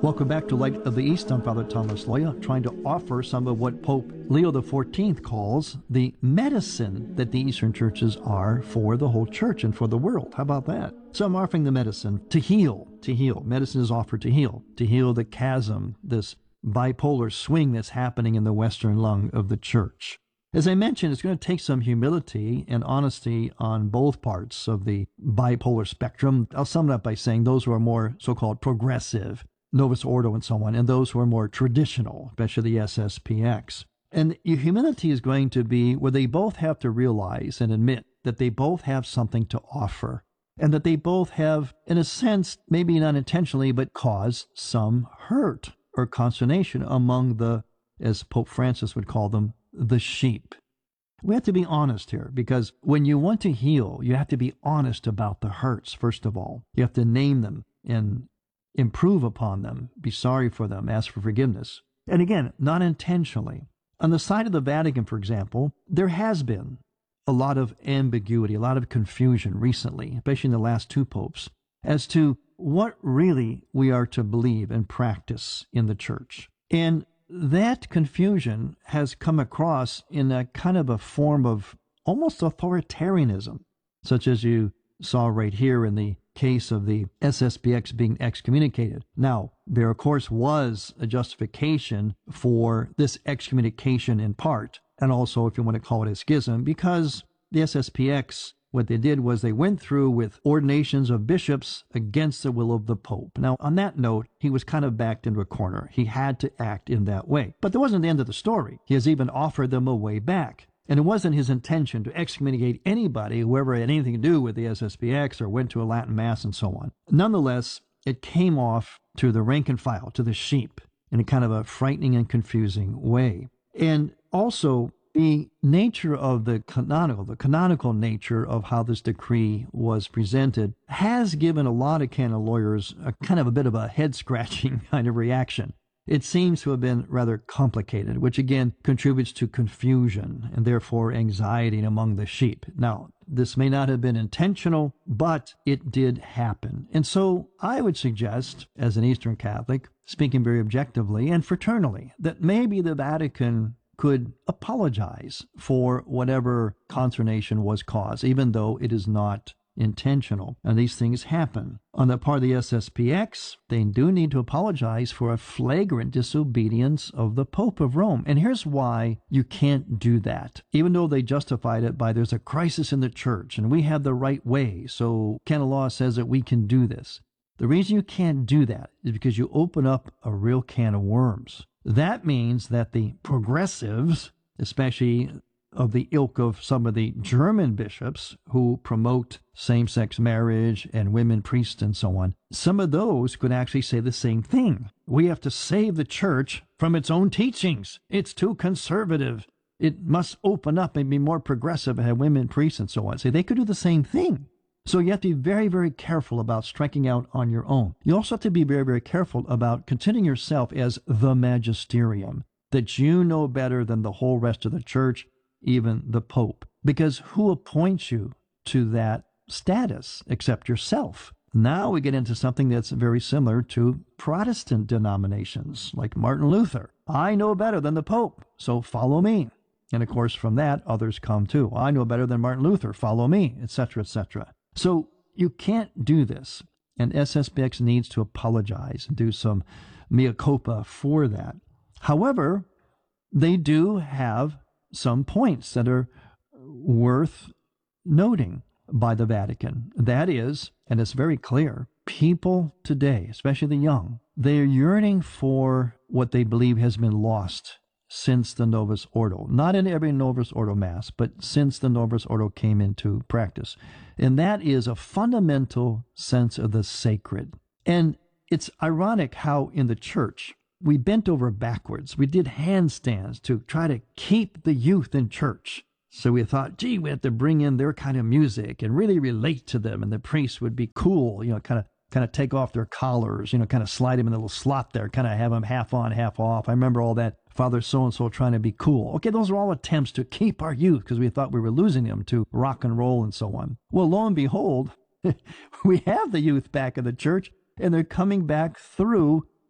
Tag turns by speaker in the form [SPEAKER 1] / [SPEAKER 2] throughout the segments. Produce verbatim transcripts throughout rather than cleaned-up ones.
[SPEAKER 1] Welcome back to Light of the East. I'm Father Thomas Loya, trying to offer some of what Pope Leo the fourteenth calls the medicine that the Eastern churches are for the whole church and for the world. How about that? So I'm offering the medicine to heal, to heal. Medicine is offered to heal, to heal the chasm, this bipolar swing that's happening in the Western lung of the church. As I mentioned, it's going to take some humility and honesty on both parts of the bipolar spectrum. I'll sum it up by saying those who are more so-called progressive, Novus Ordo and so on, and those who are more traditional, especially the S S P X. And your humility is going to be where they both have to realize and admit that they both have something to offer, and that they both have, in a sense, maybe not intentionally, but caused some hurt or consternation among the, as Pope Francis would call them, the sheep. We have to be honest here, because when you want to heal, you have to be honest about the hurts, first of all. You have to name them and improve upon them, be sorry for them, ask for forgiveness. And again, not intentionally. On the side of the Vatican, for example, there has been a lot of ambiguity, a lot of confusion recently, especially in the last two popes, as to what really we are to believe and practice in the church. And that confusion has come across in a kind of a form of almost authoritarianism, such as you saw right here in the case of the S S P X being excommunicated. Now, there of course was a justification for this excommunication in part, and also if you want to call it a schism, because the S S P X, what they did was they went through with ordinations of bishops against the will of the Pope. Now, on that note, he was kind of backed into a corner. He had to act in that way. But that wasn't the end of the story. He has even offered them a way back. And it wasn't his intention to excommunicate anybody, whoever had anything to do with the S S P X or went to a Latin Mass and so on. Nonetheless, it came off to the rank and file, to the sheep, in a kind of a frightening and confusing way. And also, the nature of the canonical, the canonical nature of how this decree was presented has given a lot of canon lawyers a kind of a bit of a head-scratching kind of reaction. It seems to have been rather complicated, which again contributes to confusion and therefore anxiety among the sheep. Now, this may not have been intentional, but it did happen. And so I would suggest, as an Eastern Catholic, speaking very objectively and fraternally, that maybe the Vatican could apologize for whatever consternation was caused, even though it is not intentional. And these things happen. On the part of the S S P X, they do need to apologize for a flagrant disobedience of the Pope of Rome. And here's why you can't do that. Even though they justified it by there's a crisis in the church and we have the right way, so canon law says that we can do this. The reason you can't do that is because you open up a real can of worms. That means that the progressives, especially of the ilk of some of the German bishops who promote same-sex marriage and women priests and so on, some of those could actually say the same thing. We have to save the church from its own teachings. It's too conservative. It must open up and be more progressive and have women priests and so on. So they could do the same thing. So you have to be very, very careful about striking out on your own. You also have to be very, very careful about considering yourself as the magisterium, that you know better than the whole rest of the church, even the Pope. Because who appoints you to that status except yourself? Now we get into something that's very similar to Protestant denominations, like Martin Luther. I know better than the Pope, so follow me. And of course, from that, others come too. I know better than Martin Luther, follow me, et cetera, et cetera. So you can't do this, and S S P X needs to apologize and do some mea culpa for that. However, they do have some points that are worth noting by the Vatican. That is, and it's very clear, people today, especially the young, they are yearning for what they believe has been lost since the Novus Ordo. Not in every Novus Ordo Mass, but since the Novus Ordo came into practice. And that is a fundamental sense of the sacred. And it's ironic how in the church, we bent over backwards. We did handstands to try to keep the youth in church. So we thought, gee, we have to bring in their kind of music and really relate to them. And the priests would be cool, you know, kind of kind of take off their collars, you know, kind of slide them in a little slot there, kind of have them half on, half off. I remember all that, Father so-and-so trying to be cool. Okay, those are all attempts to keep our youth because we thought we were losing them to rock and roll and so on. Well, lo and behold, we have the youth back in the church, and they're coming back through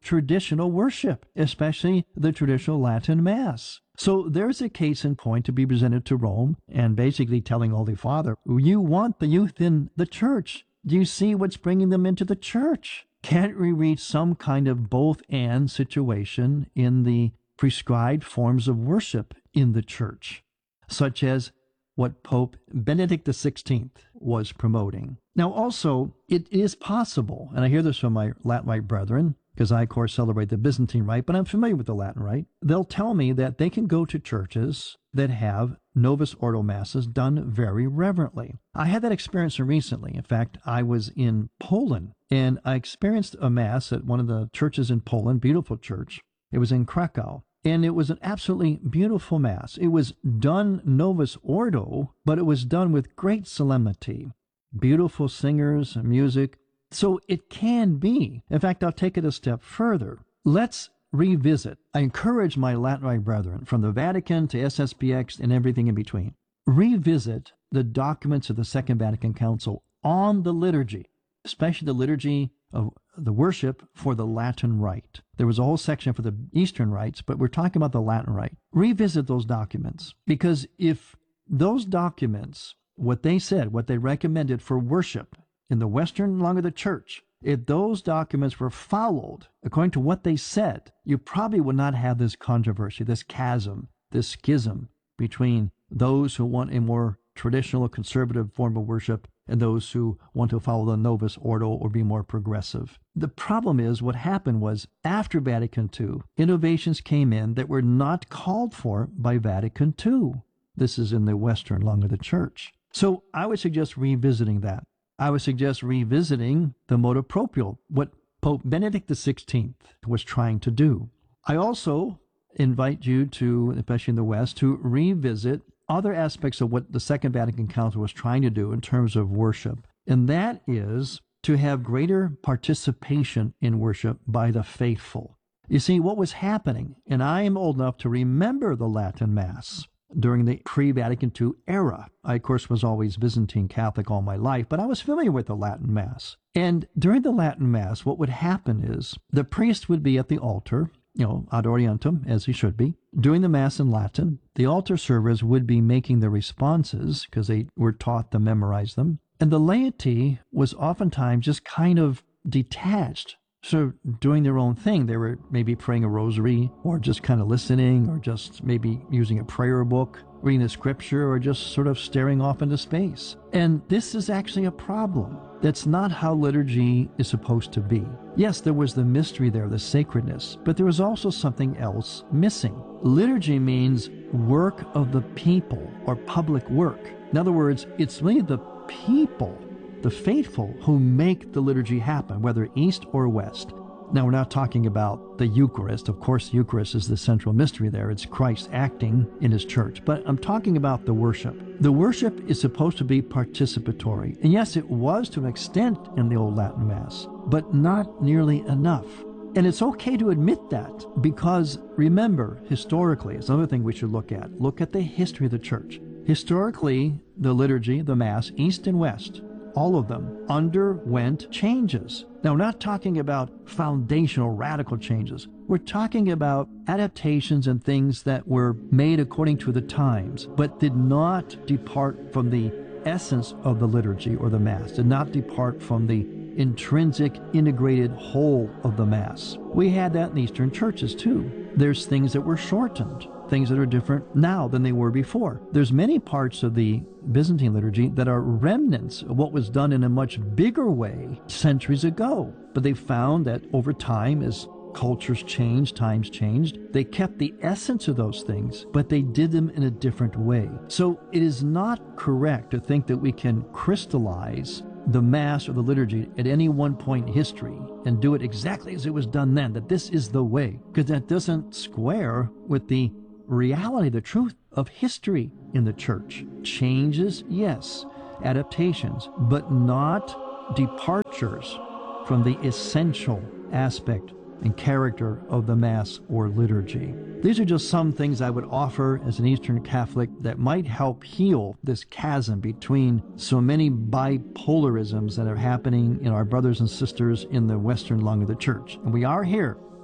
[SPEAKER 1] traditional worship, especially the traditional Latin Mass. So there's a case in point to be presented to Rome and basically telling Holy Father, you want the youth in the church. Do you see what's bringing them into the church? Can't we reach some kind of both-and situation in the prescribed forms of worship in the church, such as what Pope Benedict the sixteenth was promoting? Now, also, it is possible, and I hear this from my Latin Rite brethren, because I, of course, celebrate the Byzantine Rite, but I'm familiar with the Latin Rite. They'll tell me that they can go to churches that have Novus Ordo Masses done very reverently. I had that experience recently. In fact, I was in Poland, and I experienced a Mass at one of the churches in Poland, beautiful church. It was in Krakow, and it was an absolutely beautiful Mass. It was done Novus Ordo, but it was done with great solemnity. Beautiful singers and music. So it can be. In fact, I'll take it a step further. Let's revisit. I encourage my Latin Rite brethren, from the Vatican to S S B X and everything in between, revisit the documents of the Second Vatican Council on the liturgy, especially the liturgy of the worship for the Latin Rite. There was a whole section for the Eastern rites, but we're talking about the Latin Rite. Revisit those documents, because if those documents, what they said, what they recommended for worship in the Western lung of the church, if those documents were followed according to what they said, you probably would not have this controversy, this chasm, this schism between those who want a more traditional conservative form of worship and those who want to follow the Novus Ordo or be more progressive. The problem is, what happened was, after Vatican Two, innovations came in that were not called for by Vatican Two. This is in the Western lung of the church. So I would suggest revisiting that. I would suggest revisiting the motu proprio, what Pope Benedict the sixteenth was trying to do. I also invite you to, especially in the West, to revisit other aspects of what the Second Vatican Council was trying to do in terms of worship, and that is to have greater participation in worship by the faithful. You see, what was happening, and I am old enough to remember the Latin Mass during the pre-Vatican Two era. I, of course, was always Byzantine Catholic all my life, but I was familiar with the Latin Mass. And during the Latin Mass, what would happen is the priest would be at the altar, you know, ad orientem, as he should be, doing the Mass in Latin. The altar servers would be making the responses because they were taught to memorize them. And the laity was oftentimes just kind of detached, sort of doing their own thing. They were maybe praying a rosary, or just kind of listening, or just maybe using a prayer book, reading the scripture, or just sort of staring off into space. And this is actually a problem. That's not how liturgy is supposed to be. Yes, there was the mystery there, the sacredness, but there was also something else missing. Liturgy means work of the people, or public work. In other words, it's really the people, the faithful, who make the liturgy happen, whether East or West. Now, we're not talking about the Eucharist. Of course, the Eucharist is the central mystery there. It's Christ acting in his church. But I'm talking about the worship. The worship is supposed to be participatory. And yes, it was to an extent in the old Latin Mass, but not nearly enough. And it's okay to admit that, because remember, historically, it's another thing we should look at. Look at the history of the church. Historically, the liturgy, the Mass, East and West, all of them underwent changes. Now, we're not talking about foundational, radical changes. We're talking about adaptations and things that were made according to the times, but did not depart from the essence of the liturgy or the Mass, did not depart from the intrinsic, integrated whole of the Mass. We had that in Eastern churches too. There's things that were shortened, things that are different now than they were before. There's many parts of the Byzantine liturgy that are remnants of what was done in a much bigger way centuries ago. But they found that over time, as cultures changed, times changed, they kept the essence of those things, but they did them in a different way. So it is not correct to think that we can crystallize the Mass or the liturgy at any one point in history and do it exactly as it was done then, that this is the way, because that doesn't square with the reality, the truth of history in the church. Changes, yes, adaptations, but not departures from the essential aspect and character of the Mass or liturgy. These are just some things I would offer as an Eastern Catholic that might help heal this chasm between so many bipolarisms that are happening in our brothers and sisters in the Western lung of the church. And we are here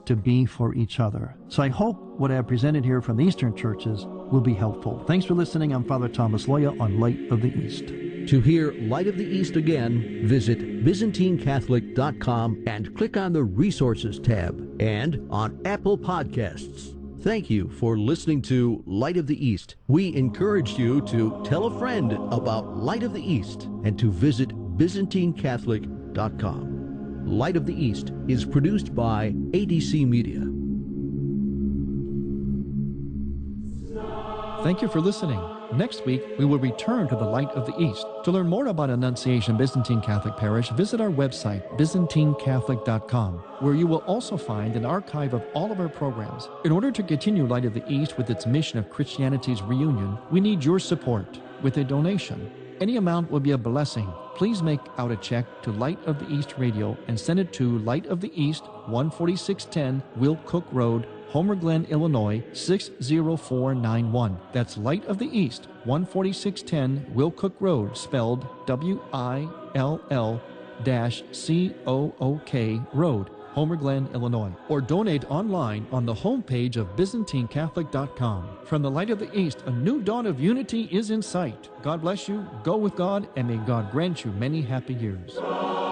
[SPEAKER 1] to be for each other. So I hope what I have presented here from the Eastern churches will be helpful. Thanks for listening. I'm Father Thomas Loya on Light of the East.
[SPEAKER 2] To hear Light of the East again, visit Byzantine Catholic dot com and click on the Resources tab, and on Apple Podcasts. Thank you for listening to Light of the East. We encourage you to tell a friend about Light of the East and to visit Byzantine Catholic dot com. Light of the East is produced by A D C Media.
[SPEAKER 1] Thank you for listening. Next week, we will return to the Light of the East. To learn more about Annunciation Byzantine Catholic Parish, visit our website, Byzantine Catholic dot com, where you will also find an archive of all of our programs. In order to continue Light of the East with its mission of Christianity's reunion, we need your support with a donation. Any amount will be a blessing. Please make out a check to Light of the East Radio and send it to Light of the East, one forty-six ten Will Cook Road, Homer Glen, Illinois, six zero four nine one. That's Light of the East, one forty-six ten Will Cook Road, spelled W I L L C O O K Road, Homer Glen, Illinois. Or donate online on the homepage of Byzantine Catholic dot com. From the Light of the East, a new dawn of unity is in sight. God bless you, go with God, and may God grant you many happy years.